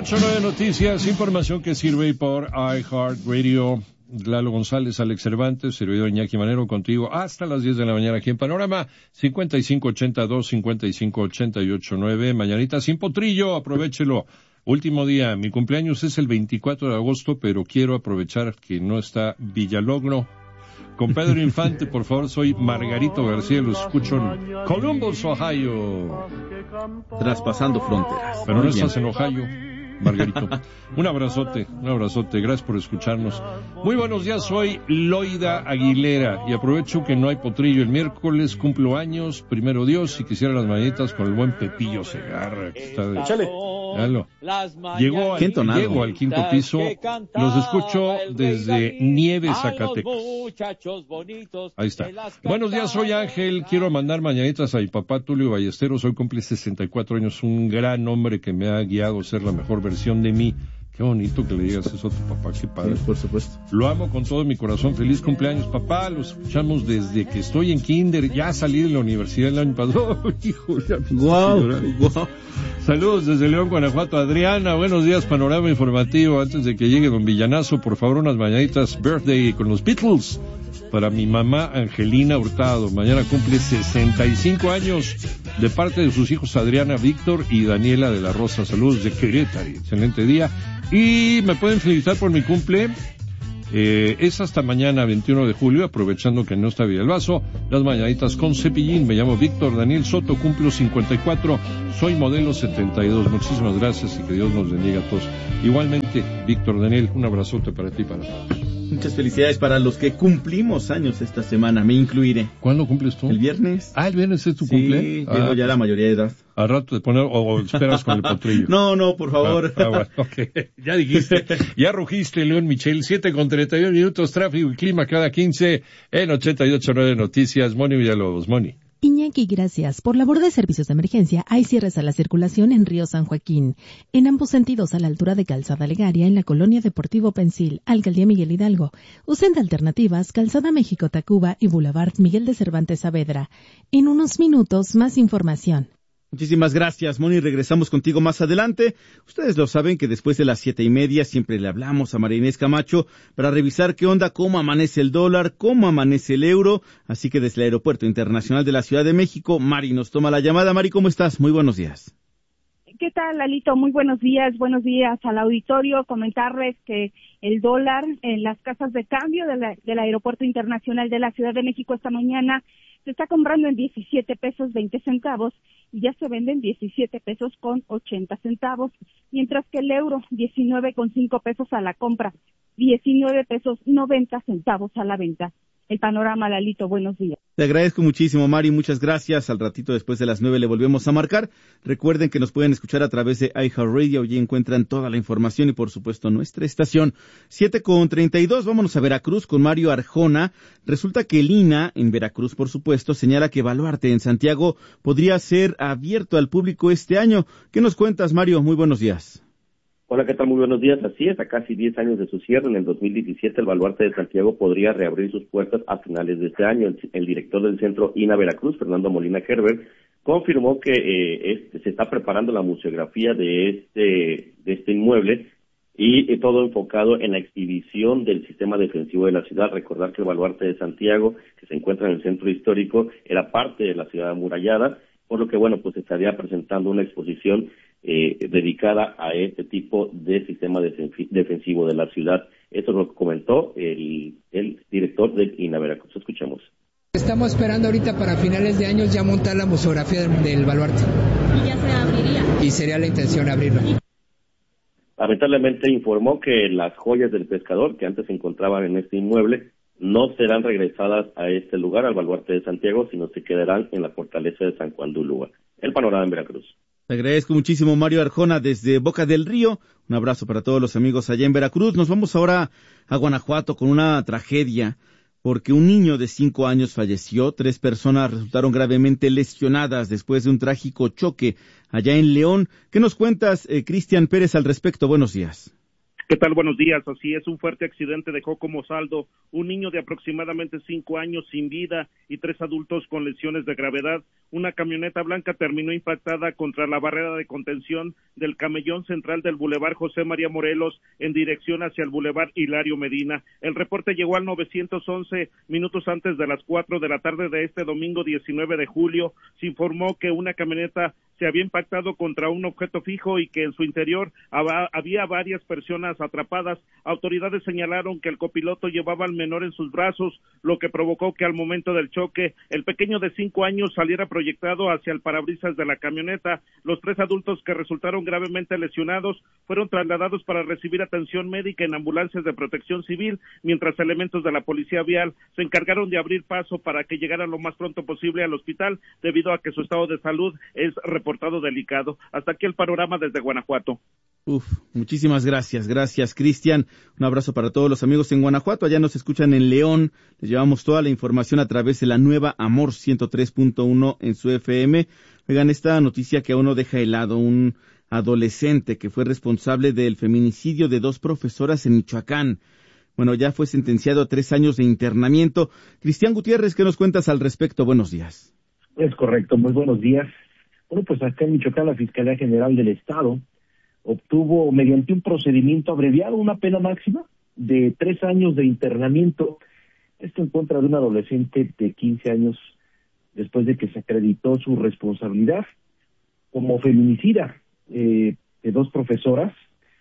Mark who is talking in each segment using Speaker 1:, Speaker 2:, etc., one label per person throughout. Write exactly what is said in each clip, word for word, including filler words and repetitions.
Speaker 1: ocho nueve Noticias, información que sirve por iHeartRadio. Lalo González, Alex Cervantes, servidor Iñaki Manero, contigo hasta las diez de la mañana aquí en Panorama, cincuenta y cinco ochenta y dos, cincuenta y cinco ochenta y ocho nueve. Mañanita sin potrillo, aprovéchelo. Último día, mi cumpleaños es el veinticuatro de agosto, pero quiero aprovechar que no está Villalogro. Con Pedro Infante, por favor, soy Margarito García, los escucho en Columbus, Ohio.
Speaker 2: Traspasando fronteras.
Speaker 1: Pero no estás en Ohio, Margarito. Un abrazote, un abrazote, gracias por escucharnos. Muy buenos días, soy Loida Aguilera y aprovecho que no hay potrillo el miércoles, cumplo años, primero Dios, y quisiera las mañanitas con el buen Pepillo Segarra, que está de...
Speaker 2: Échale.
Speaker 1: Llegó al, llego al quinto piso, los escucho desde Nieves, Zacatecas. Ahí está. Buenos días, soy Ángel, quiero mandar mañanitas a mi papá Tulio Ballesteros, hoy cumple sesenta y cuatro años, un gran hombre que me ha guiado a ser la mejor versión de mí. Qué bonito que le digas eso a tu papá, qué padre.
Speaker 2: Sí, por supuesto.
Speaker 1: Lo amo con todo mi corazón, feliz cumpleaños, papá, lo escuchamos desde que estoy en kinder, ya salí de la universidad el año pasado. Oh, hijo, ya me
Speaker 2: wow, wow.
Speaker 1: Saludos desde León, Guanajuato. Adriana, buenos días, panorama informativo. Antes de que llegue don Villanazo, por favor, unas mañanitas birthday con los Beatles para mi mamá Angelina Hurtado. Mañana cumple sesenta y cinco años, de parte de sus hijos Adriana, Víctor y Daniela de la Rosa. Saludos de Querétaro, excelente día. Y me pueden felicitar por mi cumple. Eh, es hasta mañana, veintiuno de julio, aprovechando que no está Villalbazo. Las mañanitas con Cepillín. Me llamo Víctor Daniel Soto, cumplo cincuenta y cuatro, soy modelo setenta y dos. Muchísimas gracias y que Dios nos bendiga a todos. Igualmente, Víctor Daniel, un abrazote para ti y para todos.
Speaker 2: Muchas felicidades para los que cumplimos años esta semana, me incluiré.
Speaker 1: ¿Cuándo cumples tú?
Speaker 2: El viernes.
Speaker 1: Ah, el viernes es tu
Speaker 2: sí,
Speaker 1: cumple.
Speaker 2: Sí,
Speaker 1: ah,
Speaker 2: tengo ya la mayoría de edad.
Speaker 1: Al rato de poner, o, o esperas con el potrillo.
Speaker 2: No, no, por favor.
Speaker 1: Ah, ah, bueno, okay. Ya dijiste, ya rugiste, León Michel, siete con treinta y uno minutos, tráfico y clima cada quince en ochenta y ocho nueve Noticias. Moni Villalobos, Moni.
Speaker 3: Iñaki, gracias. Por labor de servicios de emergencia, hay cierres a la circulación en Río San Joaquín. En ambos sentidos, a la altura de Calzada Legaria, en la Colonia Deportivo Pensil, Alcaldía Miguel Hidalgo. Usen de alternativas Calzada México-Tacuba y Boulevard Miguel de Cervantes Saavedra. En unos minutos, más información.
Speaker 2: Muchísimas gracias, Moni. Regresamos contigo más adelante. Ustedes lo saben que después de las siete y media siempre le hablamos a María Inés Camacho para revisar qué onda, cómo amanece el dólar, cómo amanece el euro. Así que desde el Aeropuerto Internacional de la Ciudad de México, Mari nos toma la llamada. Mari, ¿cómo estás? Muy buenos días.
Speaker 4: ¿Qué tal, Lalito? Muy buenos días. Buenos días al auditorio. Comentarles que el dólar en las casas de cambio de la, del Aeropuerto Internacional de la Ciudad de México esta mañana se está comprando en diecisiete pesos veinte centavos y ya se vende en diecisiete pesos con ochenta centavos, mientras que el euro diecinueve con cinco pesos a la compra, diecinueve pesos noventa centavos a la venta. El panorama, Lalito, buenos días.
Speaker 2: Te agradezco muchísimo, Mari, muchas gracias. Al ratito después de las nueve le volvemos a marcar. Recuerden que nos pueden escuchar a través de iHeartRadio, y encuentran toda la información y por supuesto nuestra estación. siete con treinta y dos, vámonos a Veracruz con Mario Arjona. Resulta que el I N A, en Veracruz por supuesto, señala que Baluarte en Santiago podría ser abierto al público este año. ¿Qué nos cuentas, Mario? Muy buenos días.
Speaker 5: Hola, ¿qué tal? Muy buenos días. Así es, a casi diez años de su cierre, en el dos mil diecisiete, el Baluarte de Santiago podría reabrir sus puertas a finales de este año. El, el director del centro I N A Veracruz, Fernando Molina Herbert, confirmó que eh, este, se está preparando la museografía de este, de este inmueble y eh, todo enfocado en la exhibición del sistema defensivo de la ciudad. Recordar que el Baluarte de Santiago, que se encuentra en el centro histórico, era parte de la ciudad amurallada, por lo que, bueno, pues estaría presentando una exposición eh, dedicada a este tipo de sistema defensivo de la ciudad. Esto lo comentó el, el director del I N A Veracruz. Escuchemos.
Speaker 6: Estamos esperando ahorita para finales de año ya montar la museografía del, del Baluarte.
Speaker 7: ¿Y ya se abriría?
Speaker 6: Y sería la intención abrirla.
Speaker 5: Lamentablemente informó que las joyas del pescador que antes se encontraban en este inmueble no serán regresadas a este lugar, al Baluarte de Santiago, sino se quedarán en la fortaleza de San Juan de Ulúa. El panorama en Veracruz.
Speaker 2: Te agradezco muchísimo, Mario Arjona, desde Boca del Río. Un abrazo para todos los amigos allá en Veracruz. Nos vamos ahora a Guanajuato con una tragedia, porque un niño de cinco años falleció. Tres personas resultaron gravemente lesionadas después de un trágico choque allá en León. ¿Qué nos cuentas, eh, Cristian Pérez, al respecto? Buenos días.
Speaker 8: ¿Qué tal? Buenos días. Así es, un fuerte accidente dejó como saldo un niño de aproximadamente cinco años sin vida y tres adultos con lesiones de gravedad. Una camioneta blanca terminó impactada contra la barrera de contención del camellón central del Boulevard José María Morelos en dirección hacia el Boulevard Hilario Medina. El reporte llegó al nueve once minutos antes de las cuatro de la tarde de este domingo diecinueve de julio. Se informó que una camioneta se había impactado contra un objeto fijo y que en su interior había varias personas atrapadas. Autoridades señalaron que el copiloto llevaba al menor en sus brazos, lo que provocó que al momento del choque el pequeño de cinco años saliera proyectado hacia el parabrisas de la camioneta. Los tres adultos que resultaron gravemente lesionados fueron trasladados para recibir atención médica en ambulancias de protección civil, mientras elementos de la policía vial se encargaron de abrir paso para que llegaran lo más pronto posible al hospital, debido a que su estado de salud es reportado delicado. Hasta aquí el panorama desde Guanajuato.
Speaker 2: Uf, muchísimas gracias, gracias Cristian, un abrazo para todos los amigos en Guanajuato, allá nos escuchan en León, les llevamos toda la información a través de la nueva Amor ciento tres punto uno en su F M. Oigan, esta noticia que a uno deja helado, un adolescente que fue responsable del feminicidio de dos profesoras en Michoacán, bueno, ya fue sentenciado a tres años de internamiento. Cristian Gutiérrez, ¿qué nos cuentas al respecto? Buenos días.
Speaker 9: Es correcto, muy buenos días. Bueno, pues acá en Michoacán la Fiscalía General del Estado obtuvo mediante un procedimiento abreviado una pena máxima de tres años de internamiento, esto en contra de un adolescente de quince años, después de que se acreditó su responsabilidad como feminicida eh, de dos profesoras,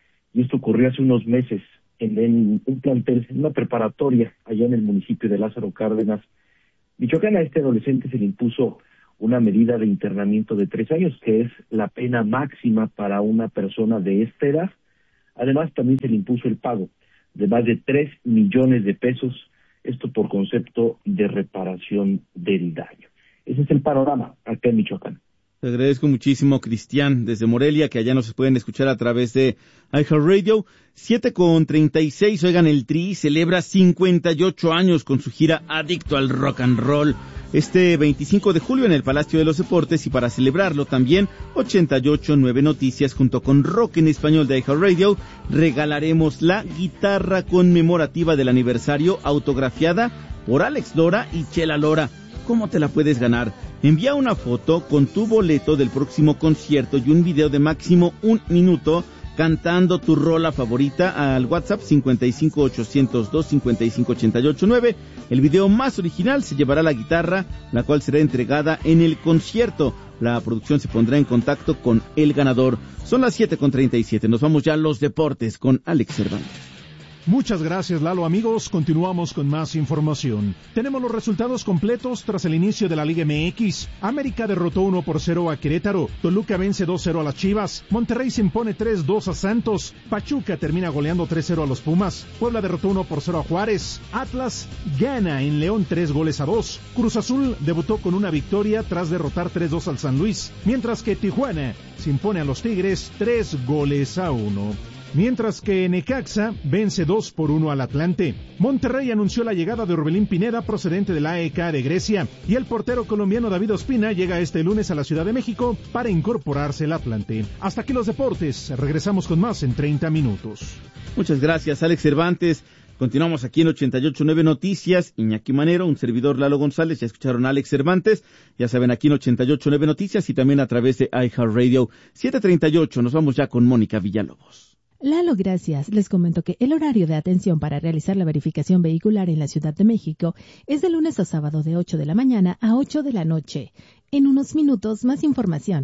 Speaker 9: y esto ocurrió hace unos meses en, en un plantel, en una preparatoria allá en el municipio de Lázaro Cárdenas, Michoacán. A este adolescente se le impuso una medida de internamiento de tres años, que es la pena máxima para una persona de esta edad. Además, también se le impuso el pago de más de tres millones de pesos, esto por concepto de reparación del daño. Ese es el panorama acá en Michoacán.
Speaker 2: Te agradezco muchísimo, Cristian, desde Morelia, que allá nos pueden escuchar a través de iHeartRadio. siete con treinta y seis, oigan, el Tri celebra cincuenta y ocho años con su gira Adicto al Rock and Roll. Este veinticinco de julio en el Palacio de los Deportes, y para celebrarlo también ochenta y ocho punto nueve Noticias junto con Rock en Español de iHeartRadio regalaremos la guitarra conmemorativa del aniversario autografiada por Alex Lora y Chela Lora. ¿Cómo te la puedes ganar? Envía una foto con tu boleto del próximo concierto y un video de máximo un minuto cantando tu rola favorita al WhatsApp cincuenta y cinco ochocientos dos cincuenta y cinco ochenta y ocho nueve. El video más original se llevará la guitarra, la cual será entregada en el concierto. La producción se pondrá en contacto con el ganador. Son las siete con treinta y siete. Nos vamos ya a los deportes con Alex Cervantes.
Speaker 10: Muchas gracias, Lalo. Amigos, continuamos con más información. Tenemos los resultados completos tras el inicio de la Liga M X. América derrotó uno por cero a Querétaro. Toluca vence dos cero a las Chivas. Monterrey se impone tres dos a Santos. Pachuca termina goleando tres cero a los Pumas. Puebla derrotó uno por cero a Juárez. Atlas gana en León tres goles a dos. Cruz Azul debutó con una victoria tras derrotar tres dos al San Luis. Mientras que Tijuana se impone a los Tigres tres goles a uno. Mientras que Necaxa vence dos por uno al Atlante. Monterrey anunció la llegada de Orbelín Pineda, procedente de la A E K de Grecia, y el portero colombiano David Ospina llega este lunes a la Ciudad de México para incorporarse al Atlante. Hasta aquí los deportes, regresamos con más en treinta minutos.
Speaker 2: Muchas gracias, Alex Cervantes. Continuamos aquí en ochenta y ocho punto nueve Noticias. Iñaki Manero, un servidor Lalo González. Ya escucharon a Alex Cervantes. Ya saben, aquí en ochenta y ocho punto nueve Noticias y también a través de iHeartRadio. siete treinta y ocho, nos vamos ya con Mónica Villalobos.
Speaker 3: Lalo, gracias. Les comento que el horario de atención para realizar la verificación vehicular en la Ciudad de México es de lunes a sábado de ocho de la mañana a ocho de la noche. En unos minutos, más información.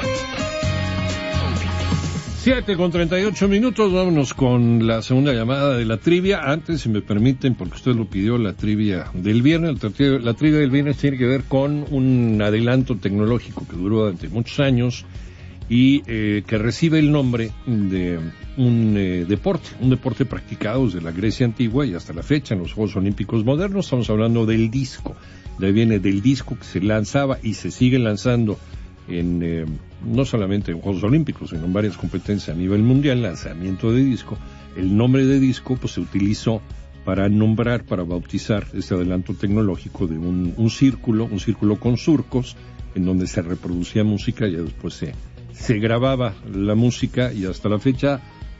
Speaker 1: siete con treinta y ocho minutos, vámonos con la segunda llamada de la trivia. Antes, si me permiten, porque usted lo pidió, la trivia del viernes. La trivia del viernes tiene que ver con un adelanto tecnológico que duró durante muchos años y eh, que recibe el nombre de un eh, deporte, un deporte practicado desde la Grecia antigua y hasta la fecha en los Juegos Olímpicos modernos. Estamos hablando del disco. De ahí viene del disco que se lanzaba y se sigue lanzando en eh, no solamente en Juegos Olímpicos, sino en varias competencias a nivel mundial, lanzamiento de disco. El nombre de disco pues se utilizó para nombrar, para bautizar este adelanto tecnológico de un, un círculo, un círculo con surcos, en donde se reproducía música y después se, se grababa la música, y hasta la fecha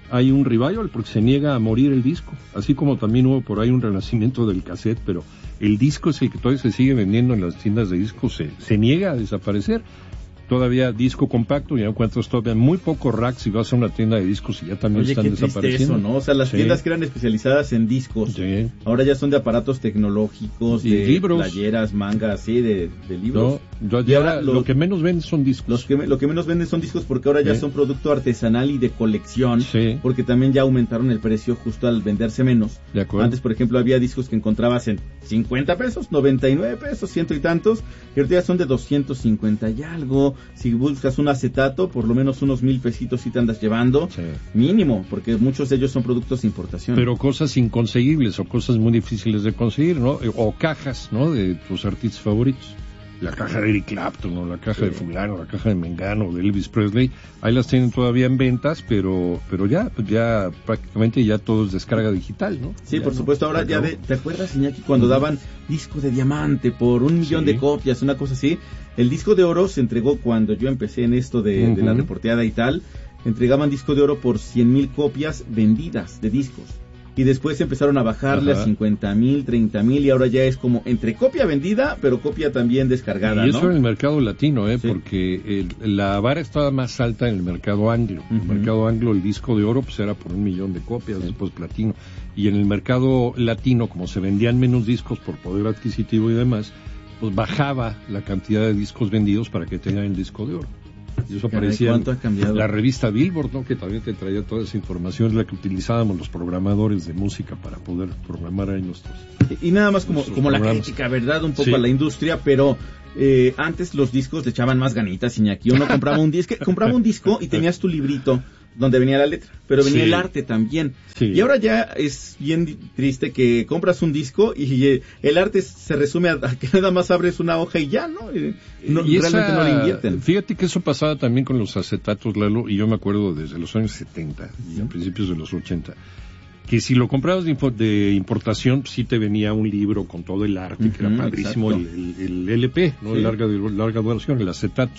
Speaker 1: hay un revival porque se niega a morir el disco, así como también hubo por ahí un renacimiento del cassette, pero el disco es el que todavía se sigue vendiendo en las tiendas de discos, se, se niega a desaparecer. Todavía disco compacto, ya encuentras todavía muy pocos racks si vas a una tienda de discos y ya también
Speaker 2: Oye,
Speaker 1: están
Speaker 2: qué triste
Speaker 1: desapareciendo.
Speaker 2: eso, ¿no? O sea, las
Speaker 1: sí.
Speaker 2: tiendas que eran especializadas en discos,
Speaker 1: sí.
Speaker 2: ahora ya son de aparatos tecnológicos,
Speaker 1: y
Speaker 2: de
Speaker 1: libros,
Speaker 2: playeras, mangas, sí, de, de libros.
Speaker 1: No, ya, y ahora lo, lo que menos venden son discos.
Speaker 2: Los que, lo que menos venden son discos porque ahora ya sí. son producto artesanal y de colección,
Speaker 1: sí.
Speaker 2: porque también ya aumentaron el precio justo al venderse menos.
Speaker 1: De acuerdo.
Speaker 2: Antes, por ejemplo, había discos que encontrabas en cincuenta pesos, noventa y nueve pesos, ciento y tantos, y ahorita ya son de doscientos cincuenta y algo. Si buscas un acetato, por lo menos unos mil pesitos si te andas llevando, sí. mínimo, porque muchos de ellos son productos de importación.
Speaker 1: Pero cosas inconseguibles o cosas muy difíciles de conseguir, ¿no? O cajas, ¿no? De tus artistas favoritos. La caja de Eric Clapton, o la caja sí. de fulano, la caja de Mengano, de Elvis Presley, ahí las tienen todavía en ventas, pero pero ya ya prácticamente ya todo es descarga digital, ¿no?
Speaker 2: Sí,
Speaker 1: ya
Speaker 2: por
Speaker 1: no,
Speaker 2: supuesto, ahora ya de, ¿te acuerdas, Iñaki, cuando uh-huh. daban disco de diamante por un millón sí. de copias, una cosa así? El disco de oro se entregó cuando yo empecé en esto de, uh-huh. de la reporteada y tal, entregaban disco de oro por cien mil copias vendidas de discos. Y después empezaron a bajarle Ajá. a cincuenta mil, treinta mil y ahora ya es como entre copia vendida, pero copia también descargada,
Speaker 1: Y eso
Speaker 2: ¿no?
Speaker 1: en el mercado latino, ¿eh?
Speaker 2: Sí.
Speaker 1: Porque el, la vara estaba más alta en el mercado anglo. Uh-huh. En el mercado anglo el disco de oro pues era por un millón de copias, sí. después platino. Y en el mercado latino, como se vendían menos discos por poder adquisitivo y demás, pues bajaba la cantidad de discos vendidos para que tengan el disco de oro. Y eso aparecía en la revista Billboard, ¿no? Que también te traía toda esa información, es la que utilizábamos los programadores de música para poder programar ahí nuestros.
Speaker 2: Y, y nada más como, como la crítica, ¿verdad? Un poco sí. a la industria, pero eh, antes los discos le echaban más ganitas, Iñaki. Uno compraba un disco, compraba un disco y tenías tu librito donde venía la letra, pero venía sí. el arte también. Sí. Y ahora ya es bien triste que compras un disco y el arte se resume a que nada más abres una hoja y ya, ¿no? no
Speaker 1: y
Speaker 2: realmente
Speaker 1: esa,
Speaker 2: no le invierten.
Speaker 1: Fíjate que eso pasaba también con los acetatos, Lalo, y yo me acuerdo desde los años setenta y a principios de los ochenta, que si lo comprabas de, de importación, pues sí te venía un libro con todo el arte, uh-huh, que era padrísimo, el, el, el L P, ¿no? Sí. El larga, larga duración, el acetato.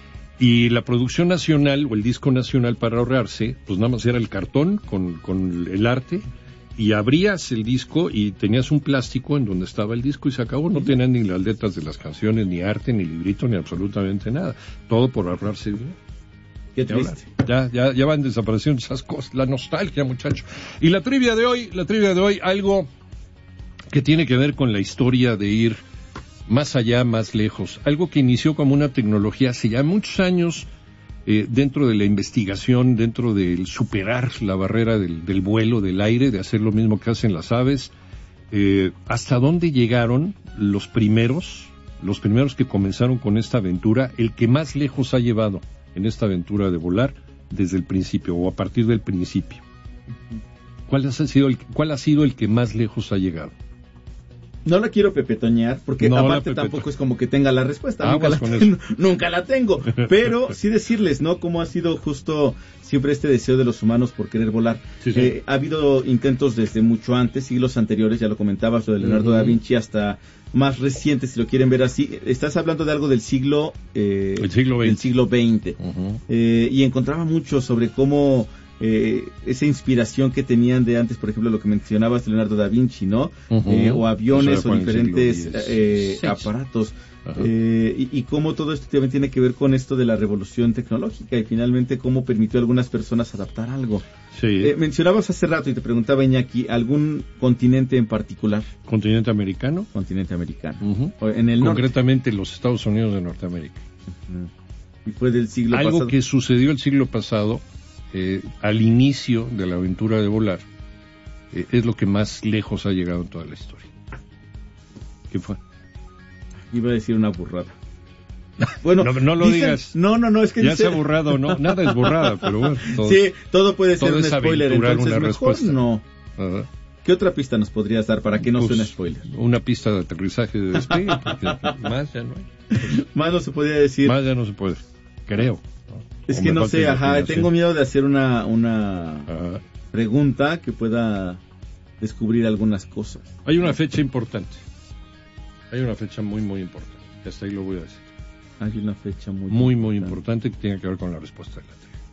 Speaker 1: Y la producción nacional o el disco nacional, para ahorrarse, pues nada más era el cartón con, con el arte, y abrías el disco y tenías un plástico en donde estaba el disco y se acabó. No tenían ni las letras de las canciones, ni arte, ni librito, ni absolutamente nada. Todo por ahorrarse.
Speaker 2: Qué triste.
Speaker 1: Ya, ya, ya van desapareciendo esas cosas. La nostalgia, muchacho. Y la trivia de hoy, la trivia de hoy, algo que tiene que ver con la historia de ir más allá, más lejos. Algo que inició como una tecnología hace ya muchos años, eh, dentro de la investigación, dentro del superar la barrera del, del vuelo, del aire, de hacer lo mismo que hacen las aves. Eh, ¿Hasta dónde llegaron los primeros, los primeros que comenzaron con esta aventura? El que más lejos ha llevado en esta aventura de volar desde el principio, o a partir del principio. ¿Cuál ha sido el, cuál ha sido el que más lejos ha llegado?
Speaker 2: No la quiero pepetonear, porque no aparte tampoco es como que tenga la respuesta, nunca la, ten, nunca la tengo, pero sí decirles, ¿no? Cómo ha sido justo siempre este deseo de los humanos por querer volar. Sí, sí. Eh, ha habido intentos desde mucho antes, siglos anteriores, ya lo comentabas, lo de Leonardo uh-huh. da Vinci, hasta más recientes, si lo quieren ver así. Estás hablando de algo del siglo, eh,
Speaker 1: el siglo veinte.
Speaker 2: Del siglo veinte. Uh-huh. Eh, y encontraba mucho sobre cómo Eh, esa inspiración que tenían de antes, por ejemplo, lo que mencionabas de Leonardo da Vinci, ¿no? Uh-huh. Eh, o aviones o, sea, o diferentes eh, aparatos. Eh, y, y cómo todo esto también tiene que ver con esto de la revolución tecnológica y finalmente cómo permitió a algunas personas adaptar algo.
Speaker 1: Sí.
Speaker 2: Eh, mencionabas hace rato y te preguntaba, Iñaki, ¿algún continente en particular?
Speaker 1: ¿Continente americano?
Speaker 2: Continente americano.
Speaker 1: Uh-huh.
Speaker 2: En el
Speaker 1: Concretamente
Speaker 2: norte.
Speaker 1: los Estados Unidos de Norteamérica.
Speaker 2: Uh-huh. Y fue del siglo
Speaker 1: Algo
Speaker 2: pasado.
Speaker 1: que sucedió el siglo pasado, Eh, al inicio de la aventura de volar, eh, es lo que más lejos ha llegado en toda la historia. ¿Qué fue?
Speaker 2: Iba a decir una burrada. Bueno,
Speaker 1: no, no lo
Speaker 2: dicen,
Speaker 1: digas.
Speaker 2: No, no, no, es que
Speaker 1: ya
Speaker 2: dice...
Speaker 1: sea burrado, no, nada es burrada, pero bueno. Todo,
Speaker 2: sí, todo puede ser
Speaker 1: todo
Speaker 2: un spoiler, entonces
Speaker 1: una
Speaker 2: mejor
Speaker 1: respuesta.
Speaker 2: no.
Speaker 1: Uh-huh.
Speaker 2: ¿Qué otra pista nos podrías dar para que no
Speaker 1: pues,
Speaker 2: suene spoiler?
Speaker 1: Una pista de aterrizaje de despegue, porque más ya no hay.
Speaker 2: Más no se podría decir.
Speaker 1: Más ya no se puede, creo.
Speaker 2: Es que no sé, ajá, tengo miedo de hacer una una
Speaker 1: ajá.
Speaker 2: pregunta que pueda descubrir algunas cosas.
Speaker 1: Hay una fecha importante. Hay una fecha muy, muy importante. Hasta ahí lo voy a decir.
Speaker 2: Hay una fecha muy
Speaker 1: Muy, importante. muy importante que tiene que ver con la respuesta de la trivia.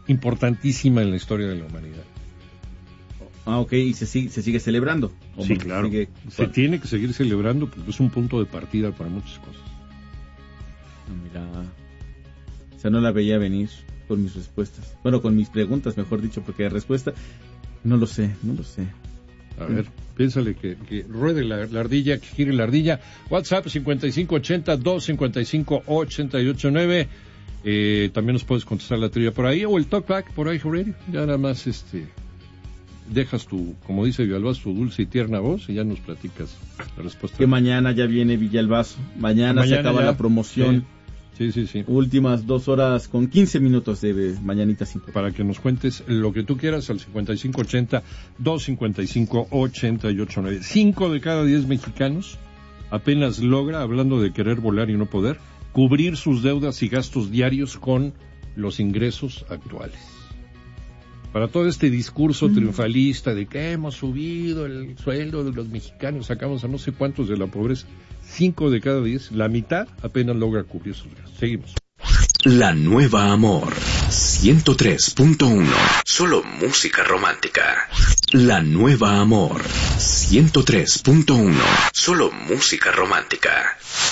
Speaker 1: importantísima en la historia de la humanidad.
Speaker 2: Ah, ok, y se sigue, se sigue celebrando.
Speaker 1: Sí, claro. Sigue... Se tiene que seguir celebrando porque es un punto de partida para muchas cosas.
Speaker 2: Mira, o sea, no la veía venir con mis respuestas. Bueno, con mis preguntas, mejor dicho, porque de respuesta no lo sé, no lo sé.
Speaker 1: A ver, piénsale que, que ruede la, la ardilla, que gire la ardilla. WhatsApp cincuenta y cinco ochenta, doscientos cincuenta y cinco, ochenta y ocho nueve. Eh, también nos puedes contestar la trivia por ahí o el talkback por ahí, Radio. Ya nada más este dejas tu, como dice Villalbazo, tu dulce y tierna voz y ya nos platicas la respuesta.
Speaker 2: Que mañana ya viene Villalbazo. Mañana, mañana se acaba ya la promoción.
Speaker 1: Sí, sí, sí.
Speaker 2: Últimas dos horas con quince minutos de mañanitas sin
Speaker 1: para que nos cuentes lo que tú quieras al cincuenta y cinco ochenta, doscientos cincuenta y cinco, ochenta y ocho nueve. Cinco de cada diez mexicanos apenas logra, hablando de querer volar y no poder, cubrir sus deudas y gastos diarios con los ingresos actuales. Para todo este discurso mm. triunfalista de que hemos subido el sueldo de los mexicanos, sacamos a no sé cuántos de la pobreza, cinco de cada diez, la mitad apenas logra cubrir sus gastos. Seguimos.
Speaker 11: La Nueva Amor, ciento tres punto uno, solo música romántica. La Nueva Amor, ciento tres punto uno, solo música romántica.